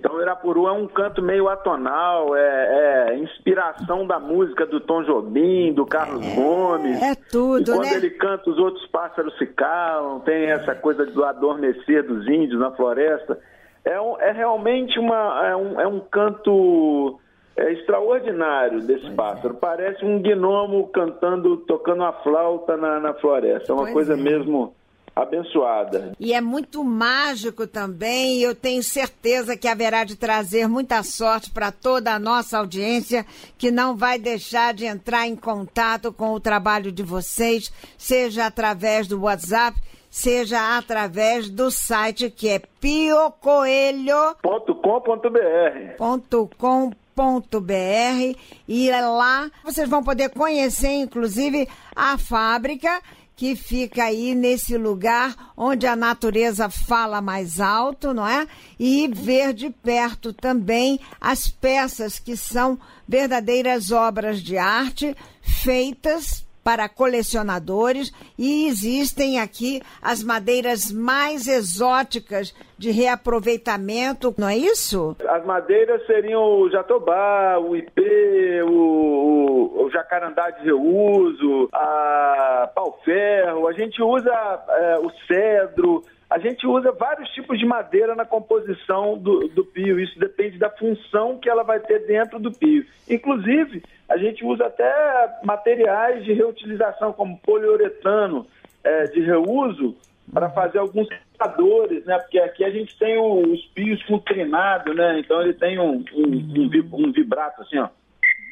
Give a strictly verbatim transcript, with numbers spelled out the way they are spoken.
Então o Irapuru é um canto meio atonal, é, é inspiração da música do Tom Jobim, do Carlos é, Gomes. É tudo, e quando né? ele canta, os outros pássaros se calam, tem essa coisa do adormecer dos índios na floresta. É, um, é realmente uma, é um, é um canto é, extraordinário desse pois pássaro. É. Parece um gnomo cantando, tocando uma flauta na, na floresta. É uma pois coisa é. mesmo... abençoada. E é muito mágico também, e eu tenho certeza que haverá de trazer muita sorte para toda a nossa audiência, que não vai deixar de entrar em contato com o trabalho de vocês, seja através do WhatsApp, seja através do site, que é pio coelho ponto com ponto b r. .com.br, e lá vocês vão poder conhecer, inclusive, a fábrica, que fica aí nesse lugar onde a natureza fala mais alto, não é? E ver de perto também as peças que são verdadeiras obras de arte feitas para colecionadores, e existem aqui as madeiras mais exóticas de reaproveitamento, não é isso? As madeiras seriam o jatobá, o ipê, o, o, o jacarandá de reuso, a pau-ferro, a gente usa é, o cedro, a gente usa vários tipos de madeira na composição do, do pio. Isso depende da função que ela vai ter dentro do pio. Inclusive, a gente usa até materiais de reutilização, como poliuretano é, de reuso, para fazer alguns fixadores, né? Porque aqui a gente tem o, os pios com trinado, né? Então ele tem um, um, um, um vibrato assim, ó.